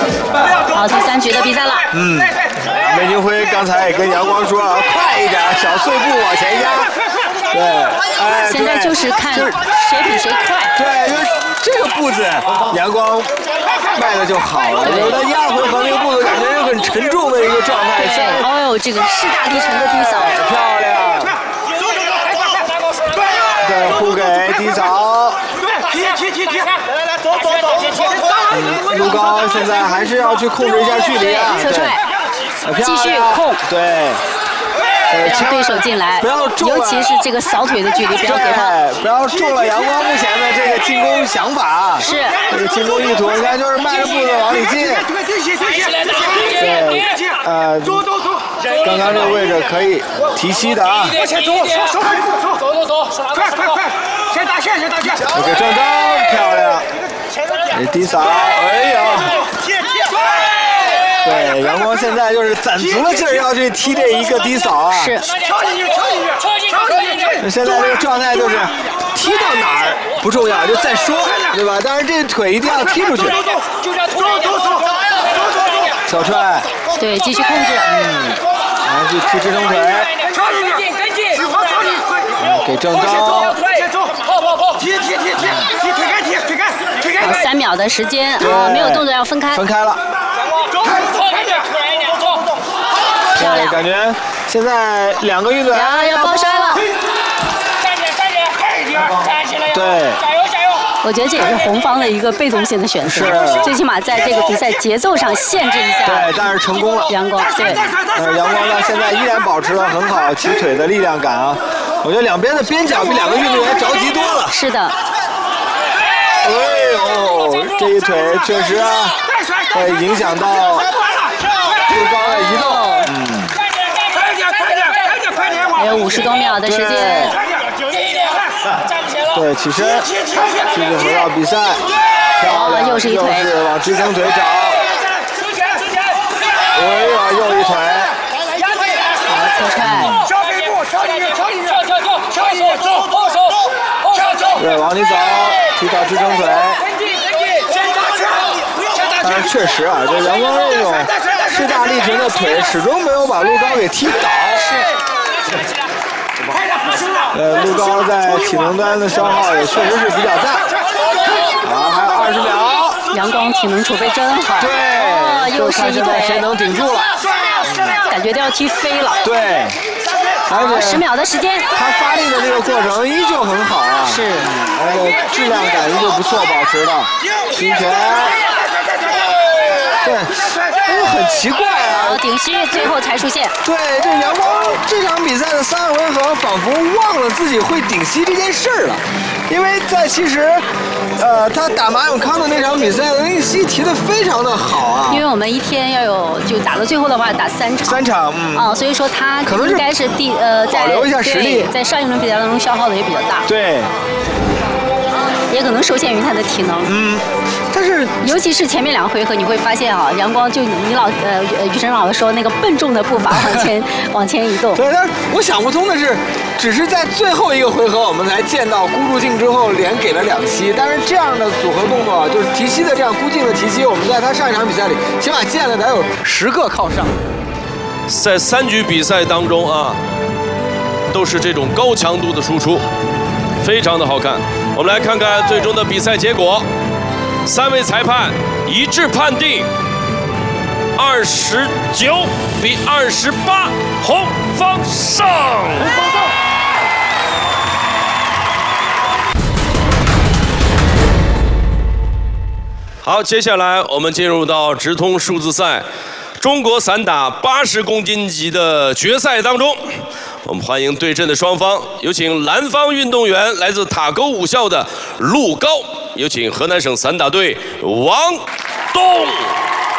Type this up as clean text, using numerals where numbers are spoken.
好，第3局的比赛了。 魏金辉刚才也跟阳光说啊，快一点，小碎步往前压。对，哎， 现在就是看谁比谁快。 对，因为这个步子阳光迈的就好了，有的压回合那个步子感觉是很沉重的一个状态下。 哦呦，这个势大力沉的低扫， 漂亮。对，护给低扫。来，走。陆高现在还是要去控制一下距离啊。 侧踹，继续控。 对。 让对手进来， 不要中了， 尤其是这个扫腿的距离，不要给他， 不要中了阳光目前的这个进攻想法。 是这个进攻意图，你看就是迈着步子往里进。对，刚刚这个位置可以提膝的啊。 往前走，快，先打线。 给正中，漂亮。低扫，哎呀。对，阳光现在就是攒足了劲儿要去踢这一个低扫啊！ 是。 敲进去！ 现在这个状态就是踢到哪儿不重要，就再说，对吧？但是这腿一定要踢出去。 走！ 小踹。 对，继续控制。 然后去踢支撑腿。给正中。 跑！踢！推开！ 3秒的时间啊，没有动作要分开。 分开了。 漂亮， 感觉现在2个运动员要抱摔了。 站起来！ 对， 加油！ 我觉得这也是红方的一个被动性的选择，最起码在这个比赛节奏上限制一下。 对，但是成功了。 阳光对， 阳光呢现在依然保持了很好起腿的力量感啊。我觉得两边的边角比2个运动员着急多了。 是的。 哎呦，这一腿确实啊，会影响到陆高的移动。 还有50多秒的时间。 对，起身，继续回到比赛。漂亮， 又是一腿， 又是往支撑腿找。哎呀，又一腿。 好，侧踹。 对，往里走，踢到支撑腿。但是确实啊，这阳光这种势大力沉的腿始终没有把陆高给踢倒。陆高在体能端的消耗也确实是比较大。好，还有20秒。 阳光体能储备真好。 对， 又是一腿， 谁能顶住了？ 感觉都要踢飞了。 对。而且 10秒的时间， 他发力的这个过程依旧很好啊。 是。 而且质量感依旧不错，保持的。拼拳。对，很奇怪啊。 顶膝，最后才出现。 对，这阳光这场比赛的3个回合，仿佛忘了自己会顶膝这件事儿了。因为在其实，他打马永康的那场比赛的那个膝提的非常的好啊。 因为我们一天要有，就打到最后的话打3场。 3场， 所以说他可能应该是保留一下实力， 在上一轮比赛当中消耗的也比较大。 对。 也可能受限于他的体能。 但是尤其是前面2个回合，你会发现啊，阳光就你于晨老师说那个笨重的步伐往前移动。 对，但是我想不通的是，只是在最后一个回合我们才见到孤注镜之后连给了2膝，但是这样的组合动作，就是提膝的这样孤镜的提膝，我们在他上一场比赛里起码见了得有10个靠上。 在3局比赛当中啊，都是这种高强度的输出，非常的好看。我们来看看最终的比赛结果，3位裁判一致判定29比28，红方胜。好，接下来我们进入到直通数字赛中国散打80公斤级的决赛当中。我们欢迎对阵的双方，有请蓝方运动员来自塔沟武校的陆高，有请河南省散打队王栋。